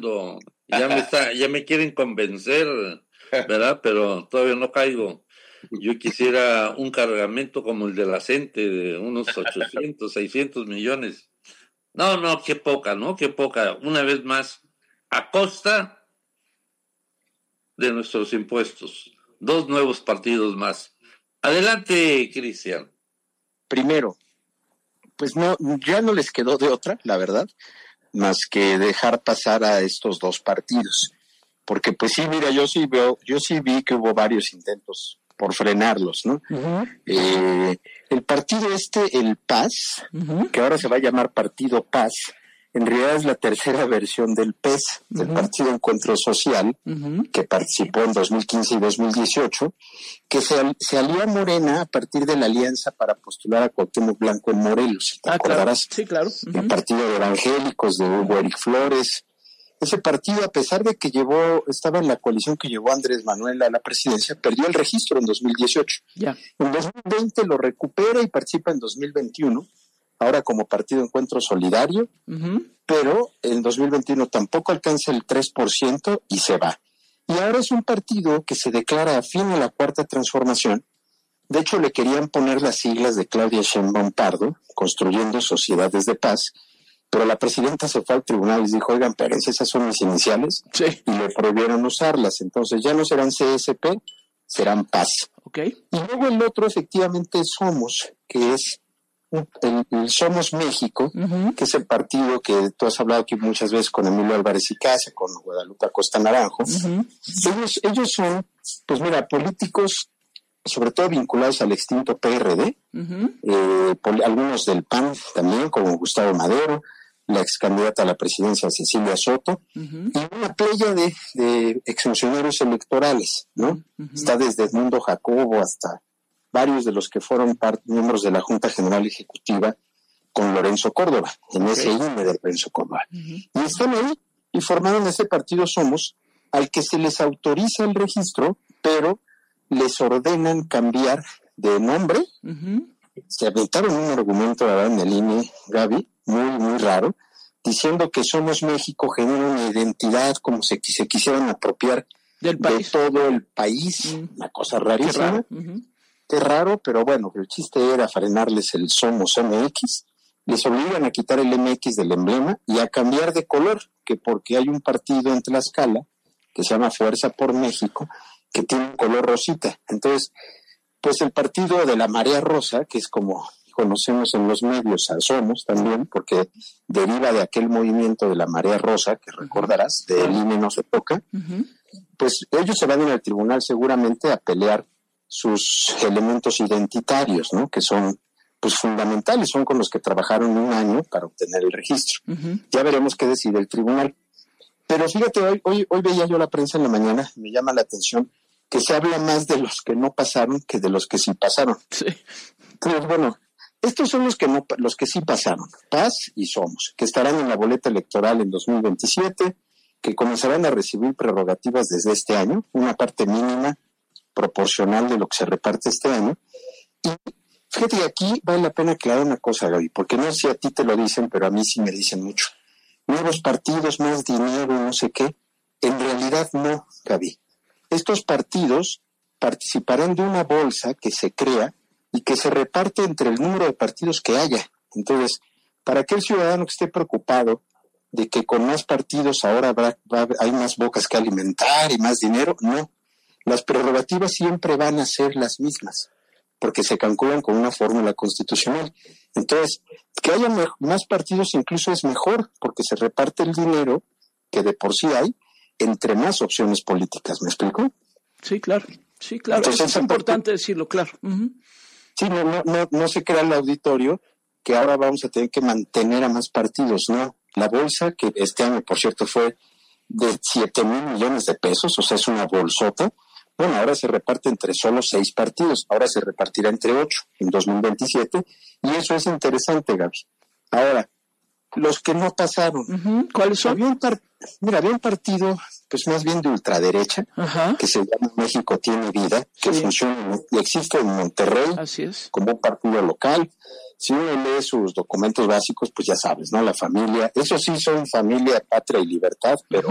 ya me quieren convencer, ¿verdad? Pero todavía no caigo. Yo quisiera un cargamento como el de la CENTE, de unos 800, 600 millones. No, qué poca, ¿no? Qué poca. Una vez más, a costa de nuestros impuestos. 2 nuevos partidos más. Adelante, Cristian. Primero, pues no, ya no les quedó de otra, la verdad, más que dejar pasar a estos 2 partidos. Porque pues sí, mira, yo sí vi que hubo varios intentos por frenarlos, ¿no? Uh-huh. El partido el PAS, uh-huh, que ahora se va a llamar Partido PAS, en realidad es la tercera versión del PES, uh-huh, del Partido Encuentro Social, uh-huh, que participó en 2015 y 2018, que se alió a Morena a partir de la alianza para postular a Cuauhtémoc Blanco en Morelos, ¿te acordarás? Claro. Sí, claro. Uh-huh. El Partido de Evangélicos de Hugo Eric Flores. Ese partido, a pesar de que estaba en la coalición que llevó a Andrés Manuel a la presidencia, perdió el registro en 2018. Yeah. En 2020 lo recupera y participa en 2021, ahora como Partido Encuentro Solidario, uh-huh, pero en 2021 tampoco alcanza el 3% y se va. Y ahora es un partido que se declara afín a la Cuarta Transformación. De hecho, le querían poner las siglas de Claudia Sheinbaum Pardo, Construyendo Sociedades de Paz, pero la presidenta se fue al tribunal y les dijo, oigan, pero esas son mis iniciales, sí, y le prohibieron usarlas. Entonces ya no serán CSP, serán PAS. Okay. Y luego el otro efectivamente es Somos, que es el Somos México, uh-huh, que es el partido que tú has hablado aquí muchas veces con Emilio Álvarez y Casa, con Guadalupe Acosta Naranjo. Uh-huh. Ellos son, pues mira, políticos sobre todo vinculados al extinto PRD, uh-huh, algunos del PAN también, como Gustavo Madero, la ex candidata a la presidencia Cecilia Soto, uh-huh, y una playa de exfuncionarios electorales, ¿no? Uh-huh. Está desde Edmundo Jacobo hasta varios de los que fueron miembros de la Junta General Ejecutiva con Lorenzo Córdoba, en ese INE de Lorenzo Córdoba. Uh-huh. Y están ahí y formaron ese partido Somos, al que se les autoriza el registro, pero les ordenan cambiar de nombre. Uh-huh. Se aventaron un argumento ahora en el INE, Gaby, muy, muy raro, diciendo que Somos México genera una identidad como si se quisieran apropiar de todo el país, uh-huh, una cosa rarísima. Qué raro, pero bueno, el chiste era frenarles el Somos MX, les obligan a quitar el MX del emblema y a cambiar de color, que porque hay un partido en Tlaxcala que se llama Fuerza por México, que tiene un color rosita. Entonces, pues el partido de la Marea Rosa, que es como conocemos en los medios a Somos también, porque deriva de aquel movimiento de la Marea Rosa, que recordarás, de el INE no se toca, uh-huh, pues ellos se van a ir al tribunal seguramente a pelear sus elementos identitarios, ¿no? Que son pues fundamentales, son con los que trabajaron un año para obtener el registro. Uh-huh. Ya veremos qué decide el tribunal. Pero fíjate, hoy veía yo la prensa en la mañana, me llama la atención que se habla más de los que no pasaron que de los que sí pasaron. Sí. Entonces, bueno, estos son los que sí pasaron, PAS y Somos, que estarán en la boleta electoral en 2027, que comenzarán a recibir prerrogativas desde este año, una parte mínima proporcional de lo que se reparte este año. Y fíjate que aquí vale la pena aclarar una cosa, Gaby, porque no sé si a ti te lo dicen, pero a mí sí me dicen mucho. Nuevos partidos, más dinero, no sé qué. En realidad no, Gaby. Estos partidos participarán de una bolsa que se crea y que se reparte entre el número de partidos que haya. Entonces, para aquel ciudadano que esté preocupado de que con más partidos ahora hay más bocas que alimentar y más dinero, no. Las prerrogativas siempre van a ser las mismas, porque se calculan con una fórmula constitucional. Entonces, que haya más partidos incluso es mejor, porque se reparte el dinero que de por sí hay entre más opciones políticas. ¿Me explico? Sí, claro. Sí, claro. Entonces, es importante decirlo, claro. Uh-huh. Sí, no se crea el auditorio que ahora vamos a tener que mantener a más partidos. No, la bolsa, que este año, por cierto, fue de 7,000 millones de pesos, o sea, es una bolsota. Bueno, ahora se reparte entre solo 6 partidos, ahora se repartirá entre 8 en 2027, y eso es interesante, Gaby. Ahora, los que no pasaron. Uh-huh. ¿Cuáles son? Había un partido, pues más bien de ultraderecha, uh-huh, que se llama México Tiene Vida, que sí, funciona y existe en Monterrey. Así es. Como un partido local. Si uno lee sus documentos básicos, pues ya sabes, ¿no? La familia, eso sí son familia, patria y libertad, pero